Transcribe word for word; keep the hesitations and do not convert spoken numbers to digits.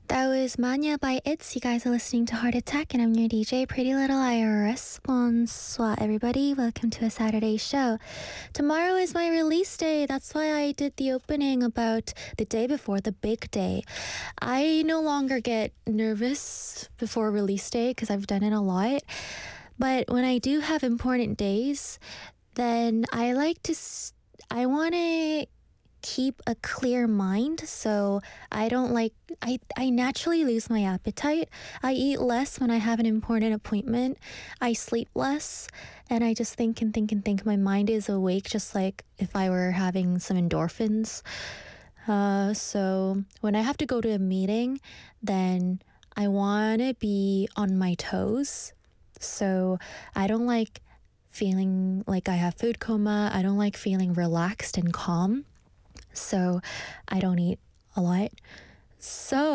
That was Manya by It's. You guys are listening to Heart Attack, and I'm your D J, Pretty Little Iris. Bonsoir, everybody. Welcome to a Saturday show. Tomorrow is my release day. That's why I did the opening about the day before, the big day. I no longer get nervous before release day because I've done it a lot. But when I do have important days, then I like to, s- I want to keep a clear mind, so I don't like I I naturally lose my appetite. I eat less when I have an important appointment. I sleep less, and I just think and think and think. My mind is awake, just like if I were having some endorphins. Uh, so when I have to go to a meeting, then I want to be on my toes. So I don't like feeling like I have food coma. I don't like feeling relaxed and calm. So I don't eat a lot. So